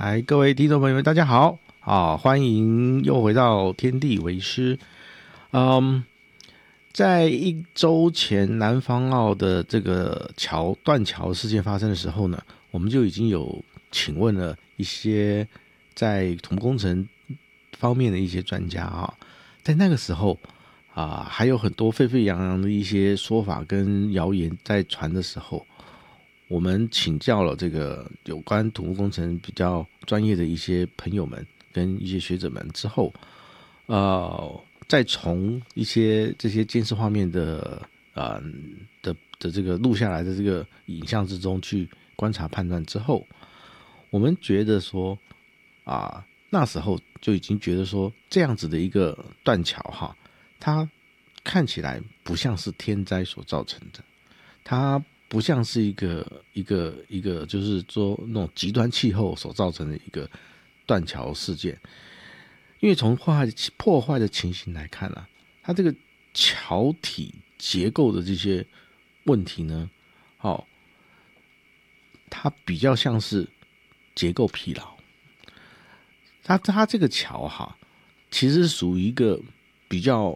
嗨，各位听众朋友们，大家好欢迎又回到天地为师。嗯，在一周前南方澳的这个断桥事件发生的时候呢，我们就已经有请问了一些在土木工程方面的一些专家在那个时候还有很多沸沸扬扬的一些说法跟谣言在传的时候，我们请教了这个有关土木工程比较专业的一些朋友们跟一些学者们之后，再从一些这些监视画面的这个录下来的这个影像之中去观察判断之后，我们觉得说那时候就已经觉得说这样子的一个断桥它看起来不像是天灾所造成的，它不像是一个就是说那种极端气候所造成的一个断桥事件。因为从破坏的情形来看它这个桥体结构的这些问题呢，它比较像是结构疲劳。它这个桥其实属于一个比较